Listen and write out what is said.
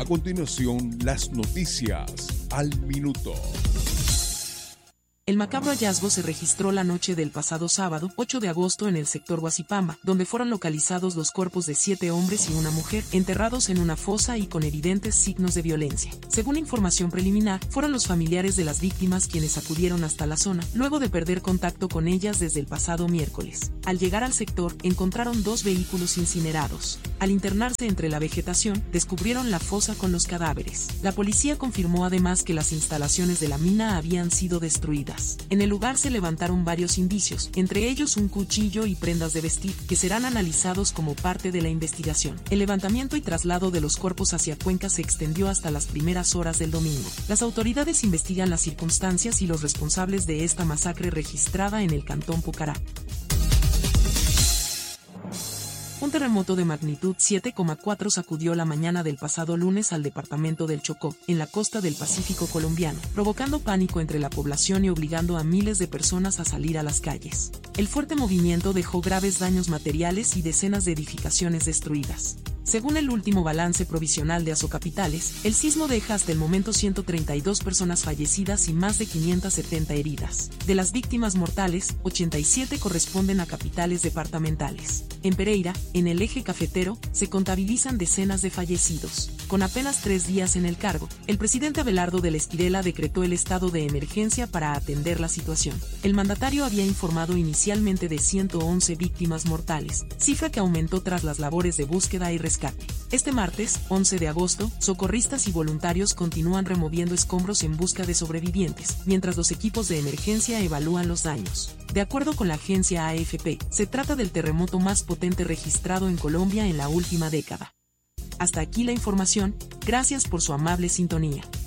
A continuación, las noticias al minuto. El macabro hallazgo se registró la noche del pasado sábado, 8 de agosto en el sector Huasipamba, donde fueron localizados los cuerpos de 7 hombres y una mujer, enterrados en una fosa y con evidentes signos de violencia. Según información preliminar, fueron los familiares de las víctimas quienes acudieron hasta la zona, luego de perder contacto con ellas desde el pasado miércoles. Al llegar al sector, encontraron 2 vehículos incinerados. Al internarse entre la vegetación, descubrieron la fosa con los cadáveres. La policía confirmó además que las instalaciones de la mina habían sido destruidas. En el lugar se levantaron varios indicios, entre ellos un cuchillo y prendas de vestir, que serán analizados como parte de la investigación. El levantamiento y traslado de los cuerpos hacia Cuenca se extendió hasta las primeras horas del domingo. Las autoridades investigan las circunstancias y los responsables de esta masacre registrada en el cantón Pucará. Un terremoto de magnitud 7,4 sacudió la mañana del pasado lunes al departamento del Chocó, en la costa del Pacífico colombiano, provocando pánico entre la población y obligando a miles de personas a salir a las calles. El fuerte movimiento dejó graves daños materiales y decenas de edificaciones destruidas. Según el último balance provisional de Azocapitales, el sismo deja hasta el momento 132 personas fallecidas y más de 570 heridas. De las víctimas mortales, 87 corresponden a capitales departamentales. En Pereira, en el eje cafetero, se contabilizan decenas de fallecidos. Con apenas 3 días en el cargo, el presidente Abelardo del Esquirela decretó el estado de emergencia para atender la situación. El mandatario había informado inicialmente de 111 víctimas mortales, cifra que aumentó tras las labores de búsqueda y rescate. Este martes, 11 de agosto, socorristas y voluntarios continúan removiendo escombros en busca de sobrevivientes, mientras los equipos de emergencia evalúan los daños. De acuerdo con la agencia AFP, se trata del terremoto más potente registrado en Colombia en la última década. Hasta aquí la información, gracias por su amable sintonía.